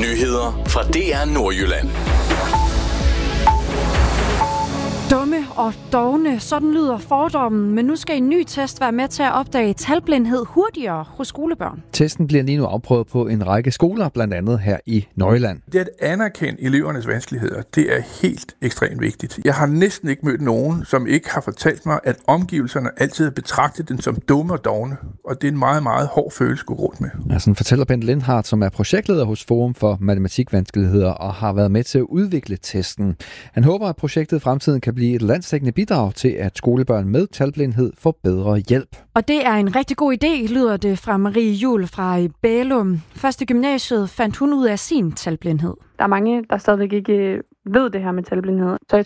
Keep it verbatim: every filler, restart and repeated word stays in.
Nyheder fra D R Nordjylland. Dumme og dovne, sådan lyder fordommen, men nu skal en ny test være med til at opdage talblindhed hurtigere hos skolebørn. Testen bliver lige nu afprøvet på en række skoler, blandt andet her i Nordjylland. Det at anerkende elevernes vanskeligheder, det er helt ekstremt vigtigt. Jeg har næsten ikke mødt nogen, som ikke har fortalt mig, at omgivelserne altid har betragtet den som dumme og dovne, og det er en meget, meget hård følelse at gå rundt med. Ja, sådan fortæller Bent Lindhardt, som er projektleder hos Forum for Matematikvanskeligheder og har været med til at udvikle testen. Han håber, at projektet i fremtiden kan blive et landsdækkende bidrag til, at skolebørn med talblindhed får bedre hjælp. Og det er en rigtig god idé, lyder det fra Marie Juhl fra Bælum. Første gymnasiet fandt hun ud af sin talblindhed. Der er mange, der stadigvæk ikke ved det her med talblindhed. Så jeg